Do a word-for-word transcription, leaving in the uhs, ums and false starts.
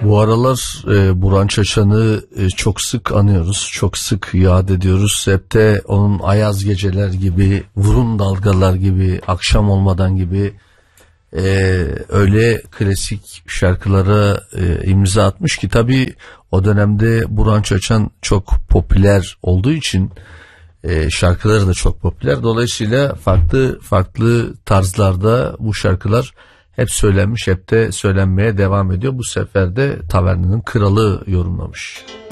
Bu aralar e, Burhan Çaçan'ı e, çok sık anıyoruz, çok sık yad ediyoruz. Hep de onun Ayaz Geceler gibi, Vurun Dalgalar gibi, Akşam Olmadan gibi e, öyle klasik şarkılara e, imza atmış ki tabii o dönemde Burhan Çaçan çok popüler olduğu için e, şarkıları da çok popüler. Dolayısıyla farklı farklı tarzlarda bu şarkılar hep söylenmiş, hep de söylenmeye devam ediyor. Bu sefer de Taverna'nın Kralı yorumlamış.